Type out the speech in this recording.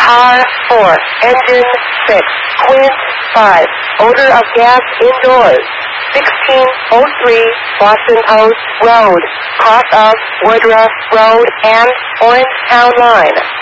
Car 4, engine 6, Quint 5, odor of gas indoors. 1603 Boston Post Road, cross of Woodruff Road and Orange Town Line.